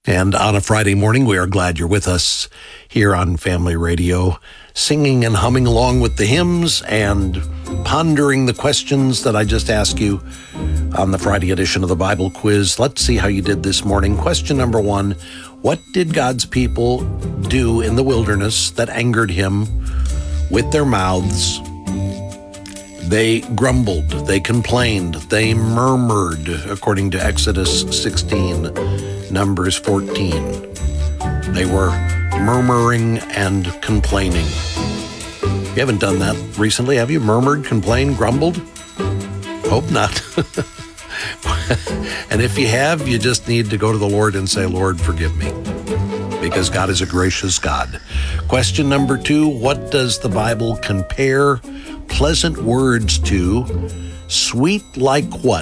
And on a Friday morning, we are glad you're with us here on Family Radio, singing and humming along with the hymns and pondering the questions that I just asked you on the Friday edition of the Bible quiz. Let's see how you did this morning. Question number 1, what did God's people do in the wilderness that angered him with their mouths? They grumbled, they complained, they murmured, according to Exodus 16, Numbers 14. They were murmuring and complaining. You haven't done that recently, have you? Murmured, complained, grumbled? Hope not. And if you have, you just need to go to the Lord and say, Lord, forgive me, because God is a gracious God. Question number 2, what does the Bible compare pleasant words to? Sweet like what?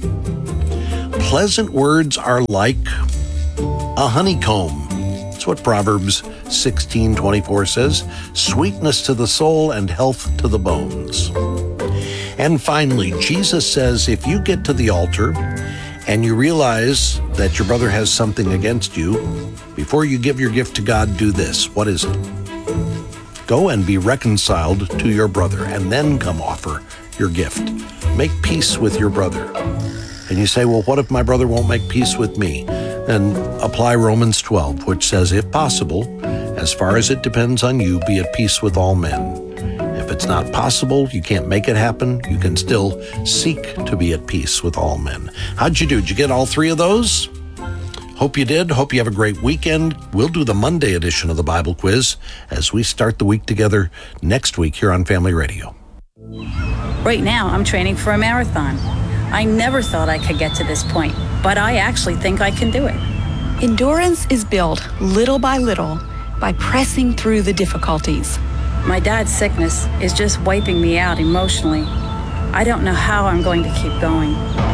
Pleasant words are like a honeycomb. That's what Proverbs 16:24 says. Sweetness to the soul and health to the bones. And finally, Jesus says, if you get to the altar and you realize that your brother has something against you, before you give your gift to God, do this. What is it? Go and be reconciled to your brother, and then come offer your gift. Make peace with your brother. And you say, well, what if my brother won't make peace with me? Then apply Romans 12, which says, if possible, as far as it depends on you, be at peace with all men. If it's not possible, you can't make it happen, you can still seek to be at peace with all men. How'd you do? Did you get all 3 of those? Hope you did. Hope you have a great weekend. We'll do the Monday edition of the Bible quiz as we start the week together next week here on Family Radio. Right now, I'm training for a marathon. I never thought I could get to this point, but I actually think I can do it. Endurance is built little by little by pressing through the difficulties. My dad's sickness is just wiping me out emotionally. I don't know how I'm going to keep going.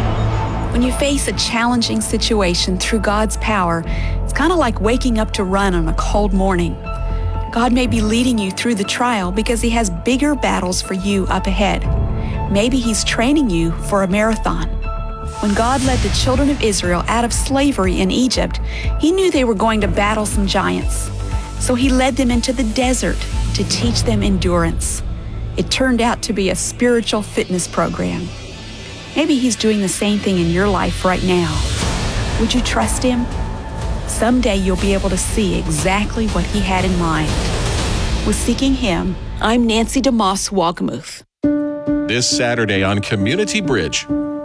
When you face a challenging situation through God's power, it's kind of like waking up to run on a cold morning. God may be leading you through the trial because He has bigger battles for you up ahead. Maybe He's training you for a marathon. When God led the children of Israel out of slavery in Egypt, He knew they were going to battle some giants. So He led them into the desert to teach them endurance. It turned out to be a spiritual fitness program. Maybe He's doing the same thing in your life right now. Would you trust Him? Someday you'll be able to see exactly what He had in mind. With Seeking Him, I'm Nancy DeMoss Wagamuth. This Saturday on Community Bridge.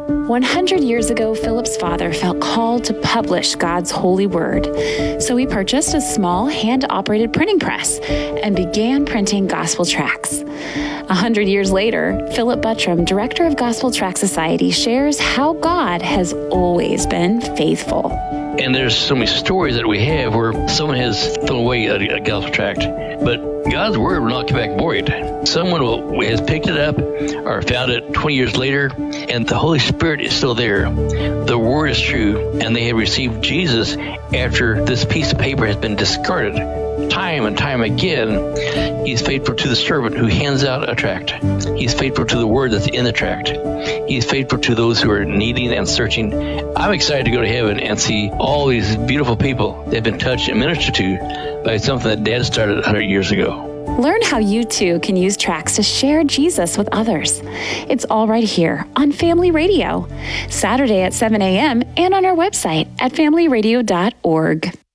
100 years ago, Philip's father felt called to publish God's holy word. So he purchased a small hand-operated printing press and began printing gospel tracts. 100 years later, Philip Buttram, director of Gospel Tract Society, shares how God has always been faithful. And there's so many stories that we have where someone has thrown away a gospel tract, but God's word will not come back void. Someone has picked it up or found it 20 years later, and the Holy Spirit is still there. The word is true, and they have received Jesus after this piece of paper has been discarded. Time and time again, He's faithful to the servant who hands out a tract. He's faithful to the word that's in the tract. He's faithful to those who are needing and searching. I'm excited to go to heaven and see all these beautiful people that have been touched and ministered to by something that Dad started 100 years ago. Learn how you too can use tracts to share Jesus with others. It's all right here on Family Radio, Saturday at 7 a.m. and on our website at familyradio.org.